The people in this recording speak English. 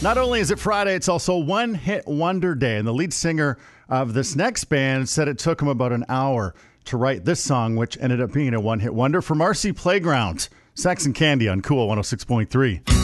Not only is it Friday, it's also One Hit Wonder Day. And the lead singer of this next band said it took him about an hour to write this song, which ended up being a one-hit wonder for Marcy Playground. Sex and Candy on Cool 106.3.